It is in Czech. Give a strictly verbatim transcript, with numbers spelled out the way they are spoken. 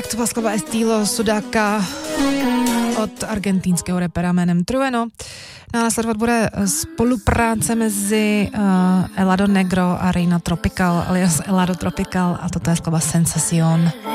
Tak to byla skladba Estilo Sudaka od argentínského rapera jménem Trueno. No, následovat bude spolupráce mezi uh, Elado Negro a Reina Tropical alias Elado Tropical a toto je skladba Sensación.